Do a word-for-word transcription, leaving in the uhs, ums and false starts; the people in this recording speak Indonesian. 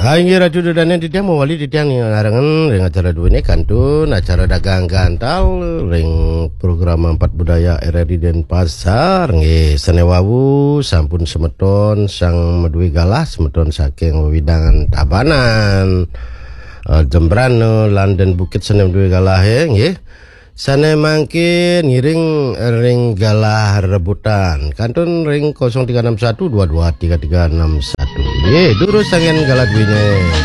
Hai ratu dan tidak mau wali tidak nih larangan dengan acara dua ini kantun acara dagang gantal ring program empat budaya R R I Denpasar nggih senewawu sampun semeton sang medui galah semeton saking widangan Tabanan uh, Jembrano London Bukit sene medui galah nggih sane mangkin ngiring ring galah rebutan kantun ring nol tiga enam satu dua dua tiga tiga enam satu ye durus sangen galah duine.